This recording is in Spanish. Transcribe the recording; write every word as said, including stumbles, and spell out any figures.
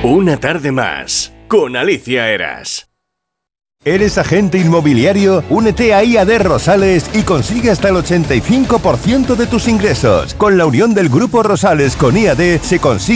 Una tarde más, con Alicia Eras. ¿Eres agente inmobiliario? Únete a I A D Rosales y consigue hasta el ochenta y cinco por ciento de tus ingresos. Con la unión del Grupo Rosales con I A D se consigue